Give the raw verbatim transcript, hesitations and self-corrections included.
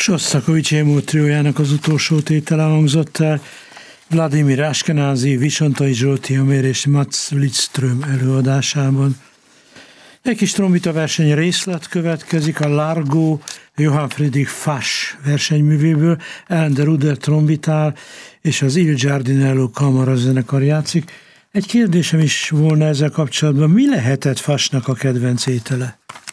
Sosztakovics Émó triójának az utolsó tétele hangzott el, Vladimir Ashkenazi, Visontai Zsolti Amér és Mats Lidström előadásában. Egy kis trombita verseny részlet következik a Largo Johann Friedrich Fasch versenyművéből, Ellen de Ruder trombitál és az Il Giardinello kamarazenekar játszik. Egy kérdésem is volna ezzel kapcsolatban, mi lehetett Faschnak a kedvenc étele?